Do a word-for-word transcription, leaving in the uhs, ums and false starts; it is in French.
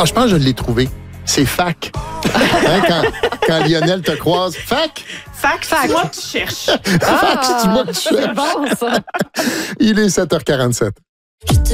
Ah, je pense que je l'ai trouvé. C'est fac. Hein, quand, quand Lionel te croise. Fac? Fac, c'est moi que tu cherches. Fac, c'est moi que tu cherches. C'est bon, ça. Il est sept heures quarante-sept.